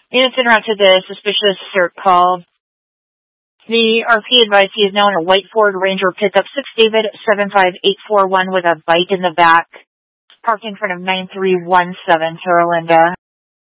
Units en route to the suspicious CERT call. The RP advised he is now in a white Ford Ranger pickup 6 David 75841 with a bike in the back, parked in front of 9317 Terra Linda.